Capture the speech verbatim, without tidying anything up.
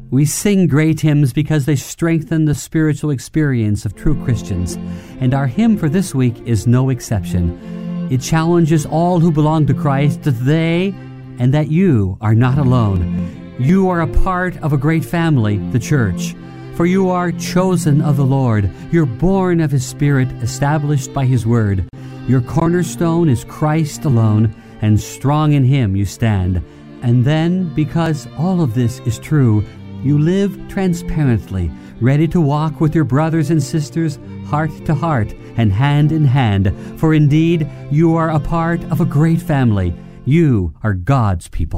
We sing great hymns because they strengthen the spiritual experience of true Christians, and our hymn for this week is no exception. It challenges all who belong to Christ that they and that you are not alone. You are a part of a great family, the church. For you are chosen of the Lord. You're born of His Spirit, established by His Word. Your cornerstone is Christ alone, and strong in Him you stand. And then, because all of this is true, you live transparently, ready to walk with your brothers and sisters heart to heart and hand in hand. For indeed, you are a part of a great family. You are God's people.